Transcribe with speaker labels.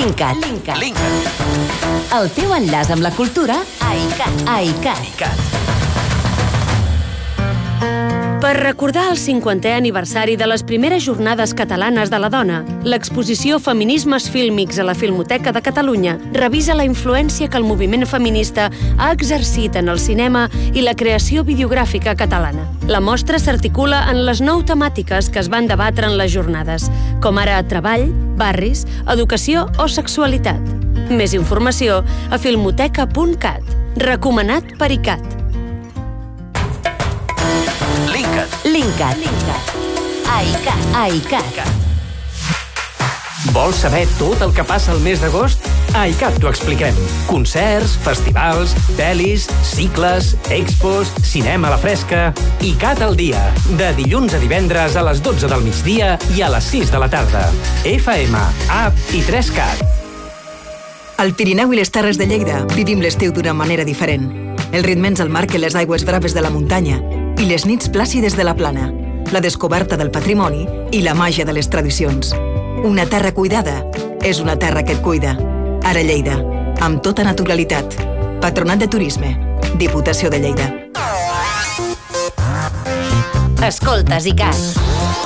Speaker 1: Linkat. El teu enllaç amb la cultura a ICAT.
Speaker 2: Per recordar el 50è aniversari de les primeres jornades catalanes de la dona, l'exposició Feminismes fílmics a la Filmoteca de Catalunya revisa la influència que el moviment feminista ha exercit en el cinema i la creació videogràfica catalana. La mostra s'articula en les 9 temàtiques que es van debatre en les jornades, com ara treball, barris, educació o sexualitat. Més informació a filmoteca.cat. Recomanat per ICAT.
Speaker 1: Linkat. A ICAT.
Speaker 3: Vols saber tot el que passa al mes d'agost? A ICAT t'ho expliquem. Concerts, festivals, pel·lis, cicles, expos, cinema a la fresca... ICAT al dia, de dilluns a divendres a les 12 del migdia i a les 6 de la tarda. FM, app i 3CAT.
Speaker 4: Al Pirineu i les Terres de Lleida vivim l'estiu d'una manera diferent. El ritme ens el marquen les aigües braves de la muntanya i les nits plàcides de la plana, la descoberta del patrimoni i la màgia de les tradicions. Una terra cuidada és una terra que et cuida. Ara Lleida, amb tota naturalitat. Patronat de Turisme, Diputació de Lleida.
Speaker 1: Escoltes ICAT.